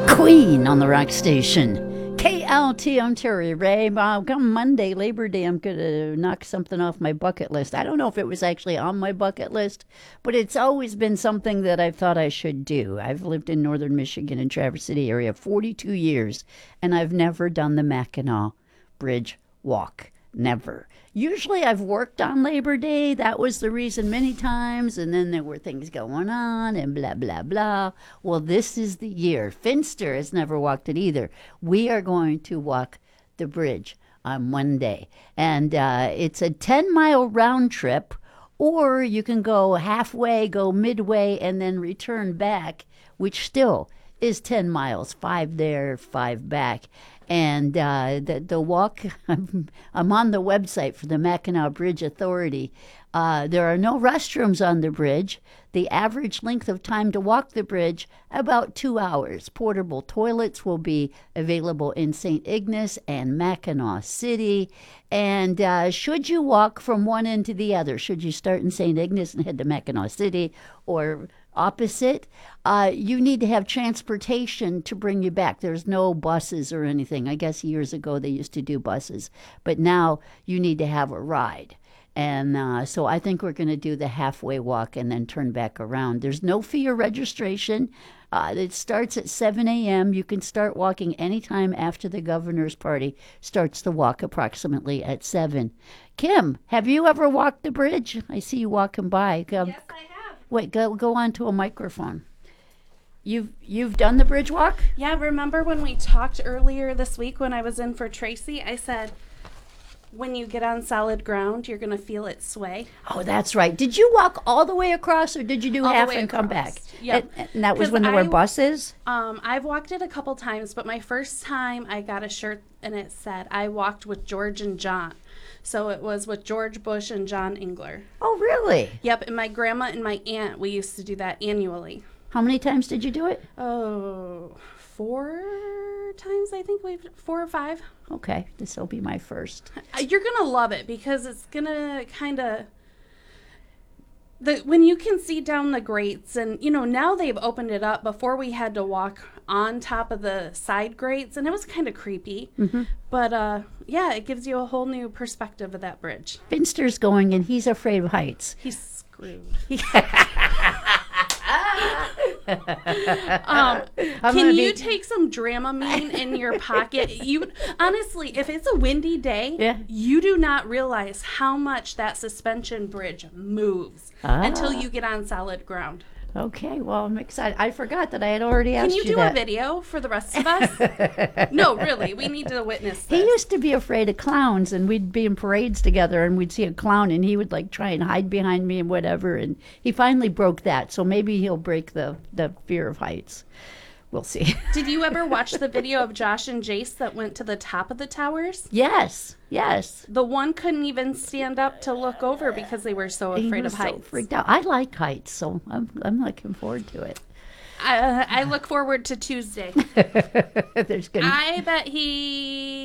Queen on the rock station. KLT Ontario, Ray. Come Monday, Labor Day, I'm going to knock something off my bucket list. I don't know if it was actually on my bucket list, but it's always been something that I thought I should do. I've lived in northern Michigan in Traverse City area 42 years, and I've never done the Mackinac Bridge walk. Never. Usually I've worked on Labor Day. That was the reason many times. And then there were things going on and blah, blah, blah. Well, this is the year. Finster has never walked it either. We are going to walk the bridge on Monday. And it's a 10-mile round trip, or you can go halfway, go midway, and then return back, which still is 10 miles, 5 there, 5 back. And the walk, I'm on the website for the Mackinac Bridge Authority. There are no restrooms on the bridge. The average length of time to walk the bridge, about 2 hours. Portable toilets will be available in St. Ignace and Mackinac City. And should you walk from one end to the other, should you start in St. Ignace and head to Mackinac City, or opposite, you need to have transportation to bring you back. There's no buses or anything. I guess years ago they used to do buses, but now you need to have a ride. And so I think we're going to do the halfway walk and then turn back around. There's no fee or registration. It starts at 7 a.m. You can start walking anytime after the governor's party starts the walk, approximately at 7. Kim, have you ever walked the bridge? I see you walking by. Yes, I have. Wait, go on to a microphone. You've done the bridge walk? Yeah, remember when we talked earlier this week when I was in for Tracy? I said, when you get on solid ground, you're going to feel it sway. Oh, that's right. Did you walk all the way across, or did you do All the half way and come back? across. Yep. And that was 'Cause when there were buses? I've walked it a couple times, but my first time I got a shirt and it said, I walked with George and John. So it was with George Bush and John Engler. Oh, really? Yep, and my grandma and my aunt, we used to do that annually. How many times did you do it? Oh, 4 times, I think. 4 or 5. Okay, this will be my first. You're going to love it because it's going to kind of... when you can see down the grates, and, now they've opened it up. Before we had to walk on top of the side grates, and it was kind of creepy. Mm-hmm. But, yeah, it gives you a whole new perspective of that bridge. Finster's going, and he's afraid of heights. He's screwed. Can you take some Dramamine in your pocket? You honestly, if it's a windy day, you do not realize how much that suspension bridge moves until you get on solid ground. Okay, well, I'm excited. I forgot that I had already asked you that. Can you do a video for the rest of us? No, really, we need to witness this. He used to be afraid of clowns, and we'd be in parades together, and we'd see a clown, and he would try and hide behind me and whatever, and he finally broke that, so maybe he'll break the fear of heights. We'll see. Did you ever watch the video of Josh and Jace that went to the top of the towers? Yes. The one couldn't even stand up to look over because they were so afraid of heights. So freaked out. I like heights, so I'm looking forward to it. I look forward to Tuesday. There's gonna... I bet he